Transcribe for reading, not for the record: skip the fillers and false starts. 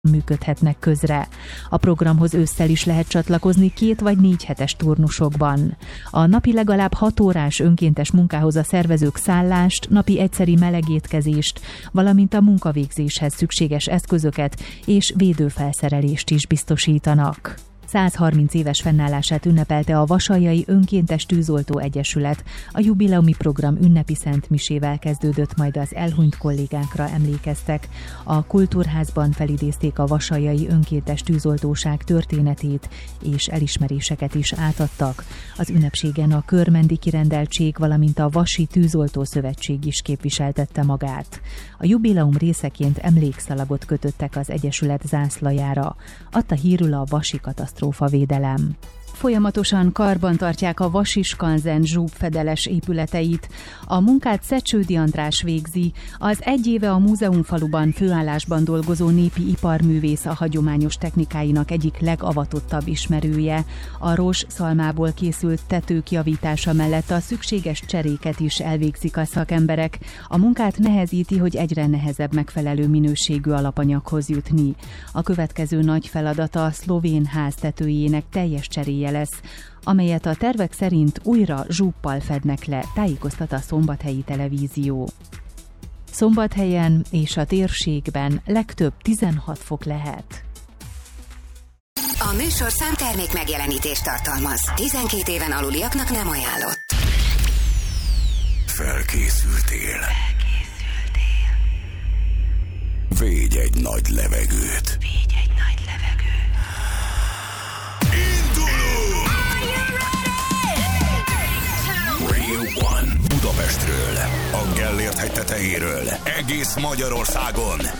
működhetnek közre. A programhoz ősszel is lehet csatlakozni 2 vagy 4 hetes turnusokban. A napi legalább 6 órás önkéntes munkához a szervezők szállást, napi egyszeri melegétkezést, valamint a munkavégzéshez szükséges eszközöket és védőfelszerelést is biztosítanak. 130 éves fennállását ünnepelte a Vasallyai Önkéntes Tűzoltó Egyesület. A jubileumi program ünnepi szentmisével kezdődött, majd az elhunyt kollégákra emlékeztek. A Kultúrházban felidézték a Vasallyai Önkéntes Tűzoltóság történetét, és elismeréseket is átadtak. Az ünnepségen a körmendi kirendeltség, valamint a Vasi Tűzoltó Szövetség is képviseltette magát. A jubileum részeként emlékszalagot kötöttek az egyesület zászlajára. Adta hírül a vasi katasztrófavédelem. Folyamatosan karban tartják a Vasi Skanzen zsúbfedeles épületeit. A munkát Szecsődi András végzi, az egy éve a múzeumfaluban főállásban dolgozó népi iparművész a hagyományos technikáinak egyik legavatottabb ismerője. A rozs szalmából készült tetők javítása mellett a szükséges cseréket is elvégzik a szakemberek. A munkát nehezíti, hogy egyre nehezebb megfelelő minőségű alapanyaghoz jutni. A következő nagy feladata a szlovén ház tetőjének teljes cseréje lesz, amelyet a tervek szerint újra zsúppal fednek le, tájékoztat a Szombathelyi Televízió. Szombathelyen és a térségben legtöbb 16 fok lehet. A műsor számtermék megjelenítést tartalmaz. 12 éven aluliaknak nem ajánlott. Felkészültél. Védj egy nagy levegőt. Radio One Budapestről, a Gellért hegy tetejéről, egész Magyarországon